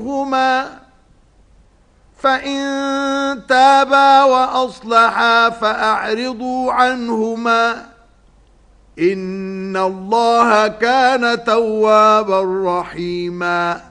هما فإن تابا وأصلحا فأعرضوا عنهما إن الله كان توابا رحيما